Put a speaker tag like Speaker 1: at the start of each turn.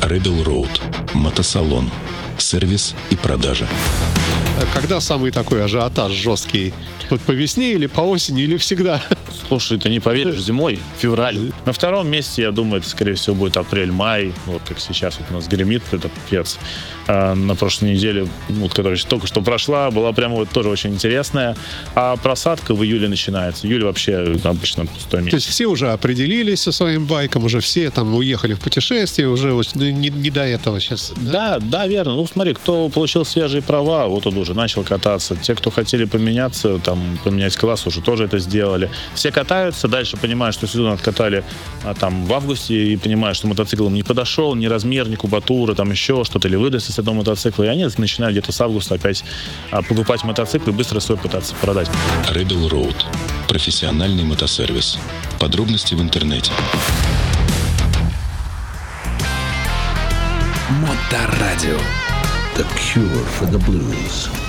Speaker 1: Rebel Road. Мотосалон. Сервис и продажа.
Speaker 2: Когда самый такой ажиотаж жесткий? Вот по весне или по осени, или всегда?
Speaker 3: Слушай, ты не поверишь, зимой, февраль. На втором месте, я думаю, это, скорее всего, будет апрель-май. Вот как сейчас вот у нас гремит этот пец. На прошлой неделе, вот, которая только что прошла, была прямо вот тоже очень интересная. А просадка в июле начинается. Июль вообще обычно пустой месяц.
Speaker 2: То есть все уже определились со своим байком, уже все там уехали в путешествие, уже вот не до этого сейчас.
Speaker 3: Да, верно. Ну, смотри, кто получил свежие права, вот он уже начал кататься. Те, кто хотели поменяться, там, поменять класс, уже тоже это сделали. Все катаются, дальше понимают, что сезон откатали там в августе и понимают, что мотоцикл им не подошел, ни размер, ни кубатура, там еще что-то, или выдастся с этого мотоцикла, и они начинают где-то с августа опять покупать мотоцикл и быстро свой пытаться продать.
Speaker 1: Rebel Road. Профессиональный мотосервис. Подробности в интернете.
Speaker 4: Моторадио. The cure for the blues.